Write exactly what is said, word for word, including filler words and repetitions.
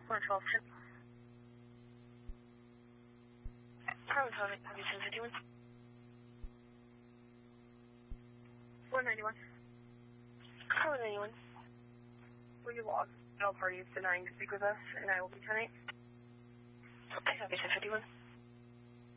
one twelve. Harlan Topic, have you seen fifty-one? one ninety-one. Harlan ninety-one. Will you log all parties denying to speak with us, and I will be tonight? I copy ten fifty-one.